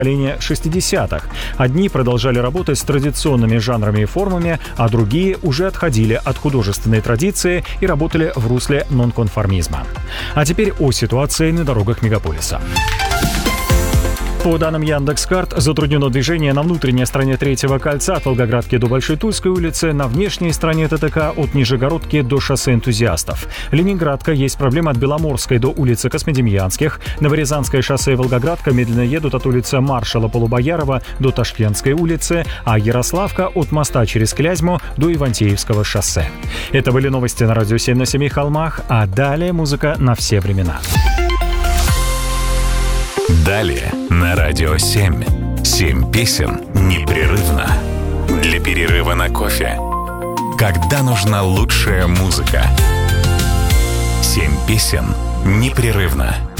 поколения 60-х. Одни продолжали работать с традиционными жанрами и формами, а другие уже отходили от художественной традиции и работали в русле нонконформизма. А теперь о ситуации на дорогах мегаполиса. По данным Яндекс.Карт, затруднено движение на внутренней стороне Третьего кольца от Волгоградки до Большой Тульской улицы, на внешней стороне ТТК от Нижегородки до шоссе Энтузиастов. Ленинградка есть проблема от Беломорской до улицы Космодемьянских. Новорязанское шоссе и Волгоградка медленно едут от улицы маршала Полубоярова до Ташкентской улицы, а Ярославка от моста через Клязьму до Ивантеевского шоссе. Это были новости на Радио 7 на Семи холмах, а далее музыка на все времена. Далее на Радио 7. 7 песен непрерывно. Для перерыва на кофе. Когда нужна лучшая музыка. 7 песен непрерывно.